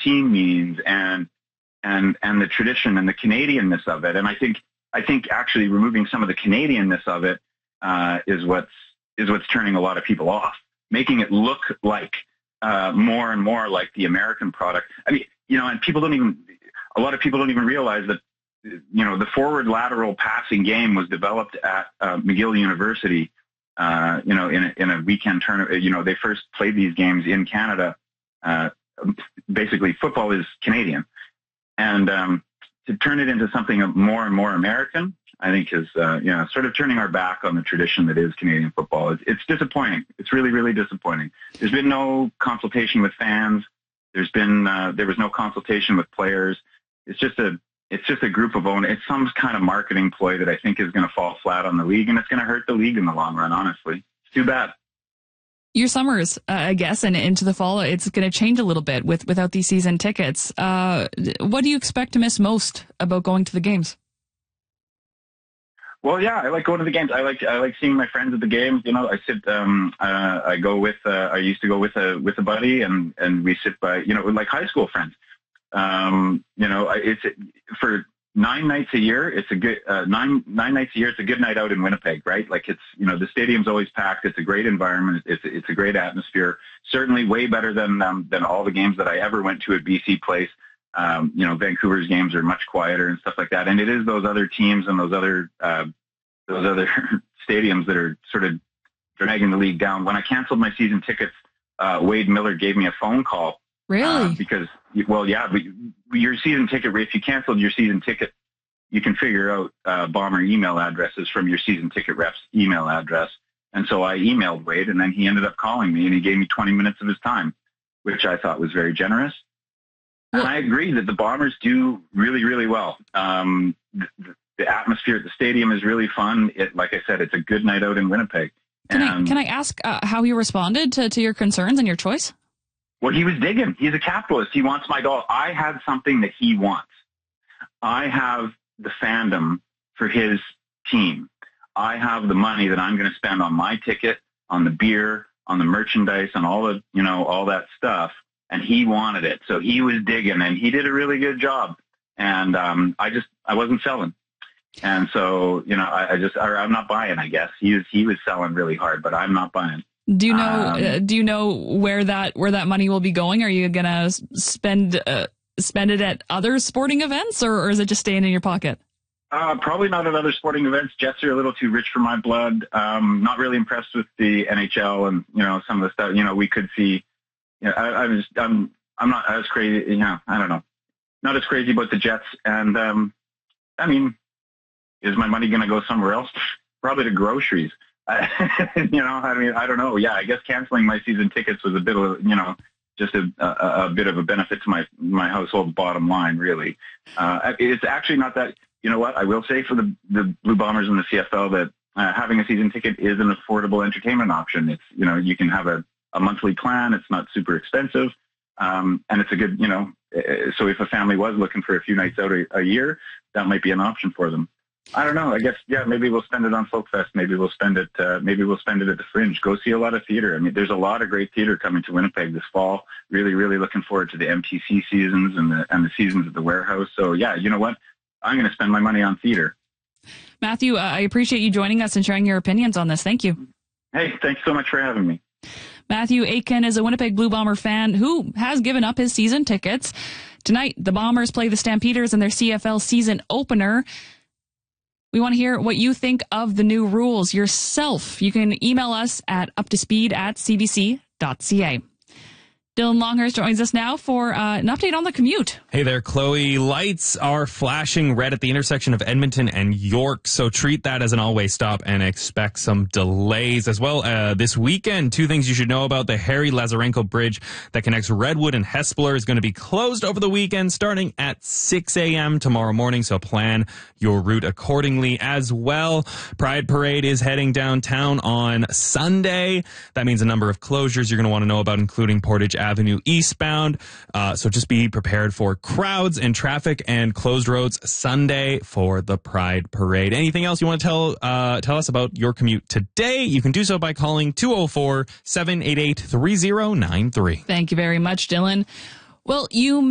team means and the tradition and the Canadianness of it. And I think actually removing some of the Canadianness of it is what's turning a lot of people off, making it look like more and more like the American product. I mean, and a lot of people don't even realize that, the forward lateral passing game was developed at McGill University, in a weekend tournament. They first played these games in Canada. Basically, football is Canadian. And to turn it into something more and more American, I think is, sort of turning our back on the tradition that is Canadian football. It's disappointing. It's really, really disappointing. There's been no consultation with fans. There was no consultation with players. It's just a group of owners. It's some kind of marketing ploy that I think is going to fall flat on the league, and it's going to hurt the league in the long run, honestly. It's too bad. Your summers, I guess, and into the fall, it's going to change a little bit without these season tickets. What do you expect to miss most about going to the games? Well, yeah, I like going to the games. I like seeing my friends at the games. I go with. I used to go with a buddy, and we sit by. Like high school friends. It's for 9 nights a year. It's a good 9 nights a year. It's a good night out in Winnipeg, right? Like the stadium's always packed. It's a great environment. It's a great atmosphere. Certainly way better than all the games that I ever went to at BC Place. Vancouver's games are much quieter and stuff like that. And it is those other teams and those other stadiums that are sort of dragging the league down. When I canceled my season tickets, Wade Miller gave me a phone call. Really? Because, your season ticket, if you canceled your season ticket, you can figure out Bomber email addresses from your season ticket rep's email address. And so I emailed Wade, and then he ended up calling me, and he gave me 20 minutes of his time, which I thought was very generous. And I agree that the Bombers do really, really well. The atmosphere at the stadium is really fun. Like I said, it's a good night out in Winnipeg. Can I ask how he responded to your concerns and your choice? Well, he was digging. He's a capitalist. He wants my dollar. I have something that he wants. I have the fandom for his team. I have the money that I'm going to spend on my ticket, on the beer, on the merchandise, on all that stuff. And he wanted it. So he was digging, and he did a really good job. And I wasn't selling. And so, I'm not buying, I guess. He was selling really hard, but I'm not buying. Do you know where that money will be going? Are you going to spend it at other sporting events, or is it just staying in your pocket? Probably not at other sporting events. Jets are a little too rich for my blood. Not really impressed with the NHL and, some of the stuff, we could see. I'm not as crazy, I don't know. Not as crazy about the Jets. And, is my money going to go somewhere else? Probably to groceries. I don't know. Yeah, I guess canceling my season tickets was a bit of, just a bit of a benefit to my household bottom line, really. It's actually not that, I will say for the Blue Bombers and the CFL that having a season ticket is an affordable entertainment option. It's, you can have a monthly plan. It's not super expensive. And it's a good, so if a family was looking for a few nights out a year, that might be an option for them. I don't know. I guess, maybe we'll spend it on Folkfest. Maybe we'll spend it at the Fringe. Go see a lot of theater. I mean, there's a lot of great theater coming to Winnipeg this fall. Really, really looking forward to the MTC seasons and the seasons at the Warehouse. So yeah, you know what? I'm going to spend my money on theater. Matthew, I appreciate you joining us and sharing your opinions on this. Thank you. Hey, thanks so much for having me. Matthew Aitken is a Winnipeg Blue Bomber fan who has given up his season tickets. Tonight, the Bombers play the Stampeders in their CFL season opener. We want to hear what you think of the new rules yourself. You can email us at uptospeed@cbc.ca. Dylan Longhurst joins us now for an update on the commute. Hey there, Chloe. Lights are flashing red at the intersection of Edmonton and York, so treat that as an all-way stop and expect some delays as well. This weekend, two things you should know about: the Harry Lazarenko Bridge that connects Redwood and Hespeler is going to be closed over the weekend starting at 6 a.m. tomorrow morning, so plan your route accordingly as well. Pride Parade is heading downtown on Sunday. That means a number of closures you're going to want to know about, including Portage Avenue eastbound. So just be prepared for crowds and traffic and closed roads Sunday for the Pride Parade. Anything else you want to tell us about your commute today? You can do so by calling 204-788-3093. Thank you very much, Dylan. Well, you